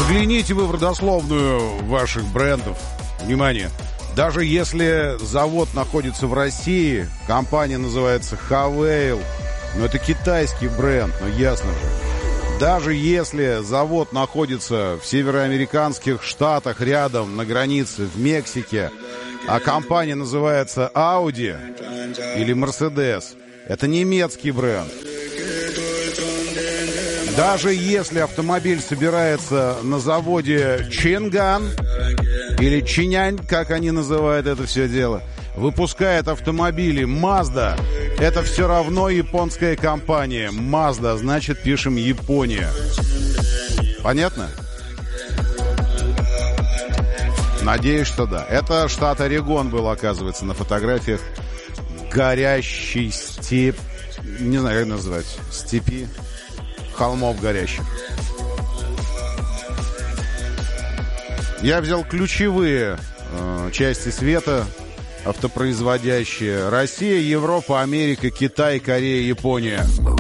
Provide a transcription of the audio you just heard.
Взгляните вы в родословную ваших брендов. Внимание. Даже если завод находится в России, компания называется Хавейл, но это китайский бренд, ну ясно же. Даже если завод находится в североамериканских штатах, рядом, на границе, в Мексике, а компания называется Audi или Mercedes, это немецкий бренд. Даже если автомобиль собирается на заводе Чинган или Чинянь, как они называют это все дело, выпускает автомобили Mazda, это все равно японская компания. Mazda, значит, пишем Япония. Понятно? Надеюсь, что да. Это штат Орегон был, оказывается, на фотографиях. Горящий степь. Не знаю, как называть. Степи. Холмов горящих. Я взял ключевые части света, автопроизводящие. Россия, Европа, Америка, Китай, Корея, Япония.